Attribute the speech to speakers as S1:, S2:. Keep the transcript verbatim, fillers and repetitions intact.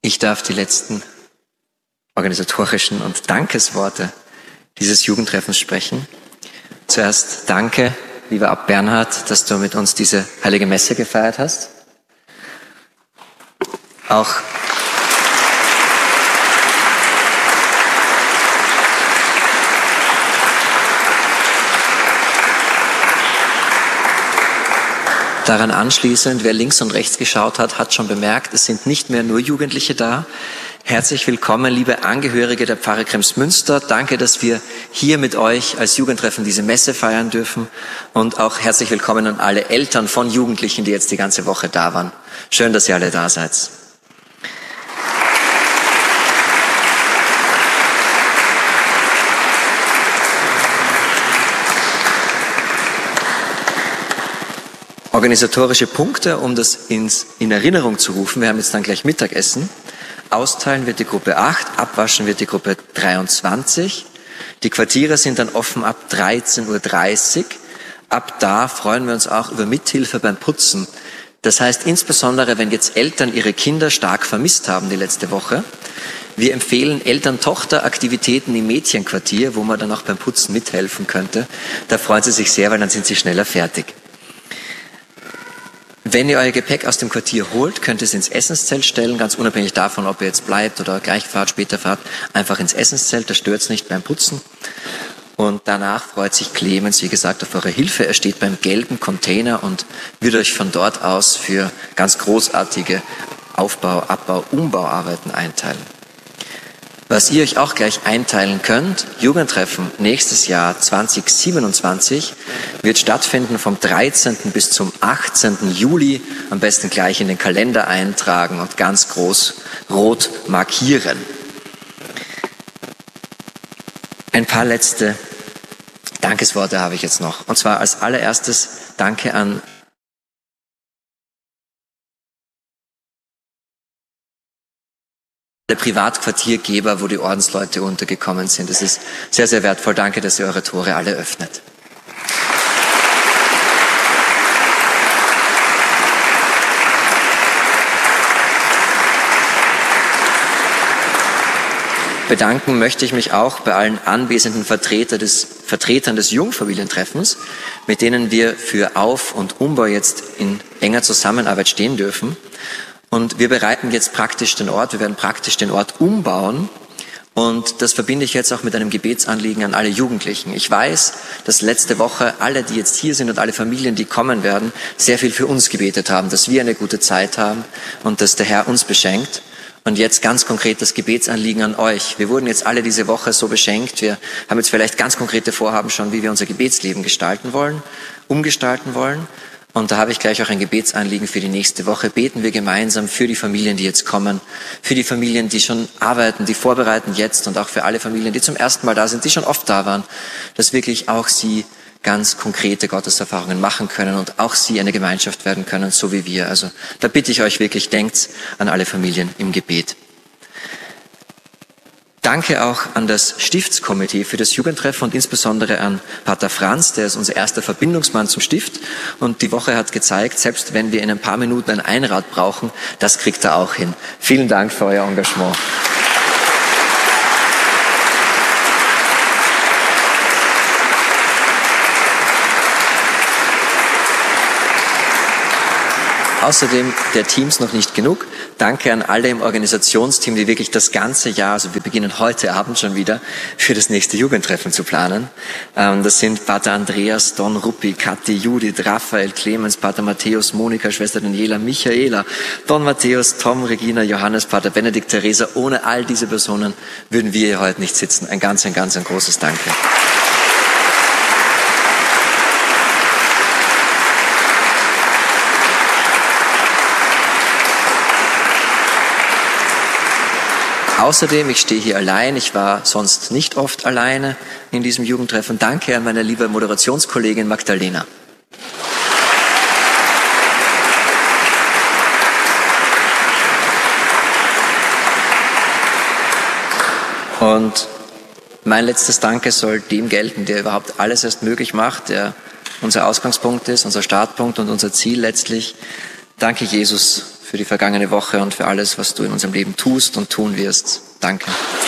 S1: Ich darf die letzten organisatorischen und Dankesworte dieses Jugendtreffens sprechen. Zuerst danke, lieber Abt Bernhard, dass du mit uns diese heilige Messe gefeiert hast. Auch daran anschließend, wer links und rechts geschaut hat, hat schon bemerkt, es sind nicht mehr nur Jugendliche da. Herzlich willkommen, liebe Angehörige der Pfarre Kremsmünster. Danke, dass wir hier mit euch als Jugendtreffen diese Messe feiern dürfen. Und auch herzlich willkommen an alle Eltern von Jugendlichen, die jetzt die ganze Woche da waren. Schön, dass ihr alle da seid. Organisatorische Punkte, um das ins, in Erinnerung zu rufen. Wir haben jetzt dann gleich Mittagessen. Austeilen wird die Gruppe acht, abwaschen wird die Gruppe dreiundzwanzig. Die Quartiere sind dann offen ab dreizehn Uhr dreißig. Ab da freuen wir uns auch über Mithilfe beim Putzen. Das heißt insbesondere, wenn jetzt Eltern ihre Kinder stark vermisst haben die letzte Woche. Wir empfehlen Eltern-Tochter-Aktivitäten im Mädchenquartier, wo man dann auch beim Putzen mithelfen könnte. Da freuen sie sich sehr, weil dann sind sie schneller fertig. Wenn ihr euer Gepäck aus dem Quartier holt, könnt ihr es ins Essenszelt stellen, ganz unabhängig davon, ob ihr jetzt bleibt oder gleich fahrt, später fahrt, einfach ins Essenszelt, das stört es nicht beim Putzen. Und danach freut sich Clemens, wie gesagt, auf eure Hilfe. Er steht beim gelben Container und wird euch von dort aus für ganz großartige Aufbau-, Abbau-, Umbauarbeiten einteilen. Was ihr euch auch gleich einteilen könnt, Jugendtreffen nächstes Jahr zwanzig siebenundzwanzig wird stattfinden vom dreizehnten bis zum achtzehnten Juli. Am besten gleich in den Kalender eintragen und ganz groß rot markieren. Ein paar letzte Dankesworte habe ich jetzt noch. Und zwar als allererstes Danke an alle Privatquartiergeber, wo die Ordensleute untergekommen sind. Es ist sehr, sehr wertvoll. Danke, dass ihr eure Tore alle öffnet. Bedanken möchte ich mich auch bei allen anwesenden Vertreter des, Vertretern des Jungfamilientreffens, mit denen wir für Auf- und Umbau jetzt in enger Zusammenarbeit stehen dürfen. Und wir bereiten jetzt praktisch den Ort, wir werden praktisch den Ort umbauen. Und das verbinde ich jetzt auch mit einem Gebetsanliegen an alle Jugendlichen. Ich weiß, dass letzte Woche alle, die jetzt hier sind und alle Familien, die kommen werden, sehr viel für uns gebetet haben, dass wir eine gute Zeit haben und dass der Herr uns beschenkt. Und jetzt ganz konkret das Gebetsanliegen an euch. Wir wurden jetzt alle diese Woche so beschenkt. Wir haben jetzt vielleicht ganz konkrete Vorhaben schon, wie wir unser Gebetsleben gestalten wollen, umgestalten wollen. Und da habe ich gleich auch ein Gebetsanliegen für die nächste Woche. Beten wir gemeinsam für die Familien, die jetzt kommen, für die Familien, die schon arbeiten, die vorbereiten jetzt und auch für alle Familien, die zum ersten Mal da sind, die schon oft da waren, dass wirklich auch sie ganz konkrete Gotteserfahrungen machen können und auch sie eine Gemeinschaft werden können, so wie wir. Also da bitte ich euch wirklich, denkt an alle Familien im Gebet. Danke auch an das Stiftskomitee für das Jugendtreffen und insbesondere an Pater Franz, der ist unser erster Verbindungsmann zum Stift. Und die Woche hat gezeigt, selbst wenn wir in ein paar Minuten ein Einrad brauchen, das kriegt er auch hin. Vielen Dank für euer Engagement. Außerdem der Teams noch nicht genug. Danke an alle im Organisationsteam, die wirklich das ganze Jahr, also wir beginnen heute Abend schon wieder, für das nächste Jugendtreffen zu planen. Das sind Pater Andreas, Don Ruppi, Kathi, Judith, Raphael, Clemens, Pater Matthäus, Monika, Schwester Daniela, Michaela, Don Matthäus, Tom, Regina, Johannes, Pater Benedikt, Theresa. Ohne all diese Personen würden wir hier heute nicht sitzen. Ein ganz, ein ganz, ein großes Danke. Außerdem, ich stehe hier allein, ich war sonst nicht oft alleine in diesem Jugendtreffen. Danke an meine liebe Moderationskollegin Magdalena. Und mein letztes Danke soll dem gelten, der überhaupt alles erst möglich macht, der unser Ausgangspunkt ist, unser Startpunkt und unser Ziel letztlich. Danke, Jesus, für die vergangene Woche und für alles, was du in unserem Leben tust und tun wirst. Danke.